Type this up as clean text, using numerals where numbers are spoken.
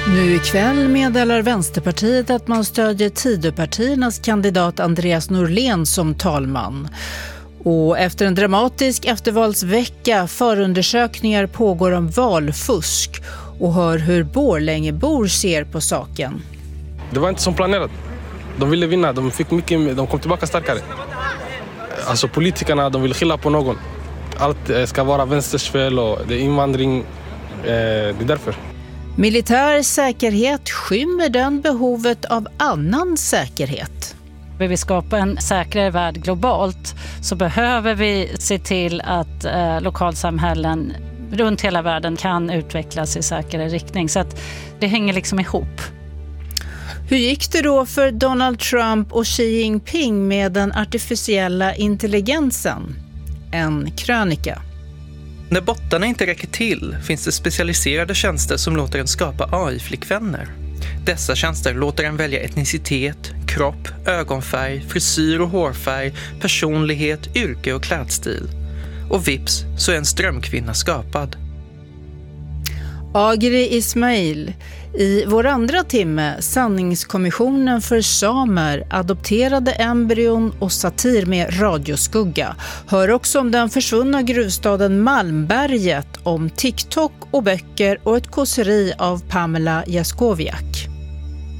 Nu ikväll meddelar Vänsterpartiet att man stödjer Tidöpartiernas kandidat Andreas Norlén som talman. Och efter en dramatisk eftervalsvecka förundersökningar pågår om valfusk och hör hur Borlängebor ser på saken. Det var inte som planerat. De ville vinna, de kom tillbaka starkare. Alltså politikerna, de vill skylla på någon. Allt ska vara vänsters fel och det är invandring, det är därför. Militär säkerhet skymmer den behovet av annan säkerhet. Vill vi skapa en säkrare värld globalt så behöver vi se till att lokalsamhällen runt hela världen kan utvecklas i säkrare riktning. Så att det hänger liksom ihop. Hur gick det då för Donald Trump och Xi Jinping med den artificiella intelligensen? En krönika. När bottarna inte räcker till finns det specialiserade tjänster som låter en skapa AI-flickvänner. Dessa tjänster låter en välja etnicitet, kropp, ögonfärg, frisyr och hårfärg, personlighet, yrke och klädstil. Och vips så är en strömkvinna skapad. Agri Ismail, i vår andra timme, sanningskommissionen för samer, adopterade embryon och satir med radioskugga. Hör också om den försvunna gruvstaden Malmberget, om TikTok och böcker och ett kåseri av Pamela Jaskowiak.